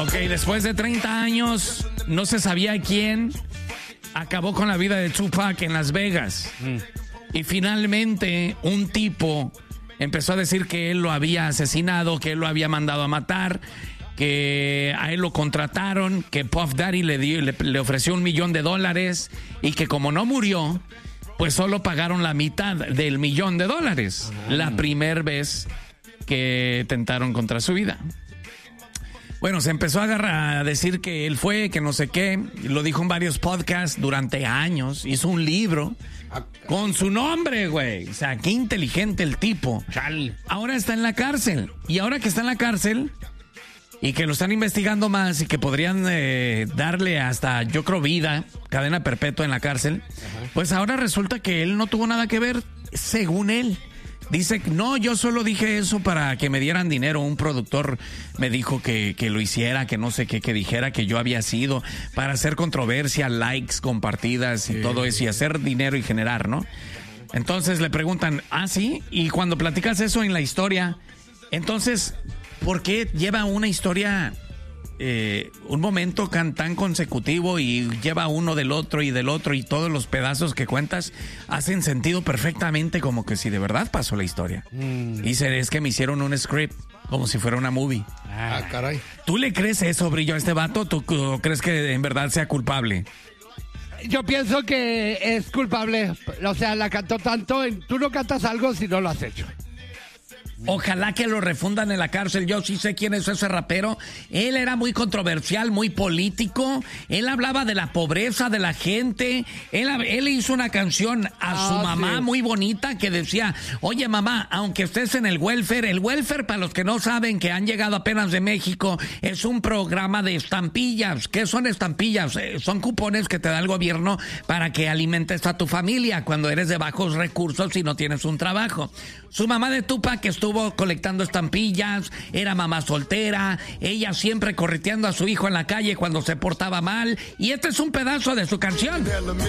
Ok, después de 30 años, no se sabía quién acabó con la vida de Tupac en Las Vegas. Y finalmente, un tipo empezó a decir que él lo había asesinado, que él lo había mandado a matar, que a él lo contrataron, que Puff Daddy le ofreció $1 millón y que como no murió, pues solo pagaron la mitad del $1 millón. La primera vez que tentaron contra su vida. Bueno, se empezó a decir que él fue, que no sé qué. Lo dijo en varios podcasts durante años. Hizo un libro con su nombre, güey. O sea, qué inteligente el tipo. Chale. Ahora está en la cárcel. Y ahora que está en la cárcel y que lo están investigando más y que podrían darle hasta, yo creo, vida, cadena perpetua en la cárcel, pues ahora resulta que él no tuvo nada que ver, según él. Dice, no, yo solo dije eso para que me dieran dinero. Un productor me dijo que lo hiciera, que no sé qué, que dijera que yo había sido, para hacer controversia, likes, compartidas y todo eso, y hacer dinero y generar, ¿no? Entonces le preguntan, ¿ah, sí? Y cuando platicas eso en la historia, entonces, ¿por qué lleva una historia, un momento tan consecutivo y lleva uno del otro y todos los pedazos que cuentas hacen sentido perfectamente, como que si de verdad pasó la historia? Dice, es que me hicieron un script como si fuera una movie. Ah, caray. ¿Tú le crees eso, Brillo, a este vato? ¿Tú crees que en verdad sea culpable? Yo pienso que es culpable. O sea, la cantó tanto. Tú no cantas algo si no lo has hecho. Ojalá que lo refundan en la cárcel. Yo sí sé quién es ese rapero. Él era muy controversial, muy político. Él hablaba de la pobreza de la gente. Él hizo una canción a su mamá muy bonita que decía, oye mamá, aunque estés en el welfare, para los que no saben, que han llegado apenas de México, es un programa de estampillas. ¿Qué son estampillas? Son cupones que te da el gobierno para que alimentes a tu familia cuando eres de bajos recursos y no tienes un trabajo. Su mamá de Tupac estuvo colectando estampillas, era mamá soltera, ella siempre correteando a su hijo en la calle cuando se portaba mal, y este es un pedazo de su canción.